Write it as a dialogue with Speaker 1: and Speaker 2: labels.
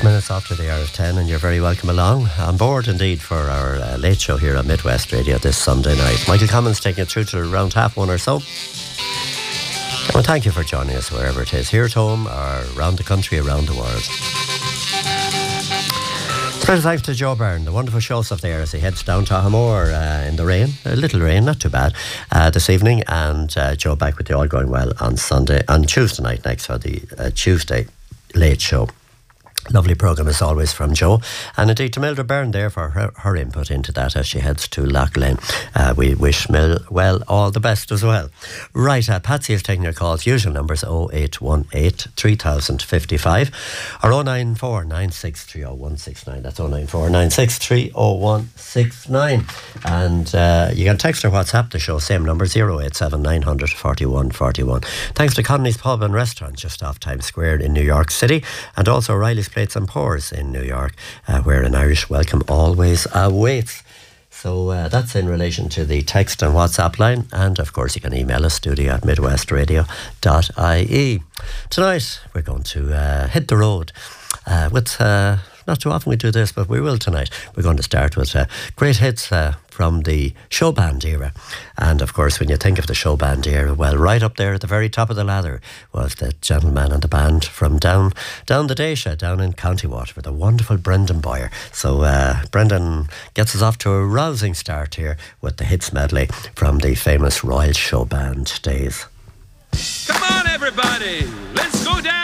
Speaker 1: Minutes after the hour of 10, and you're very welcome along on board indeed for our late show here on Midwest Radio this Sunday night. Michael Commons taking it through to around 1:30 or so. Well, thank you for joining us wherever it is, here at home or around the country, around the world. Special thanks to Joe Byrne, the wonderful show stuff there as he heads down to Hamore in the rain, a little rain, not too bad, this evening, and Joe back with you all going well on Tuesday night next for the Tuesday late show. Lovely programme as always from Joe, and indeed to Mildred Byrne there for her input into that as she heads to Lough Lane. We wish Mil well all the best as well. Right, Patsy is taking your calls. Usual numbers 0818 3055 or 09496300169. That's 09496300169. And you can text or WhatsApp the show, same number, 087 900 4141. Thanks to Connolly's Pub and Restaurant just off Times Square in New York City, and also Riley's Plates and Pours in New York, where an Irish welcome always awaits. So that's in relation to the text and WhatsApp line, and of course you can email us, studio@midwestradio.ie. Tonight we're going to hit the road with not too often we do this, but we will tonight. We're going to start with great hits from the show band era. And of course, when you think of the show band era, well, right up there at the very top of the ladder was the gentleman and the band from down the Daisha, down in County Waterford, the wonderful Brendan Boyer. So Brendan gets us off to a rousing start here with the hits medley from the famous Royal Show Band days.
Speaker 2: Come on, everybody, let's go down.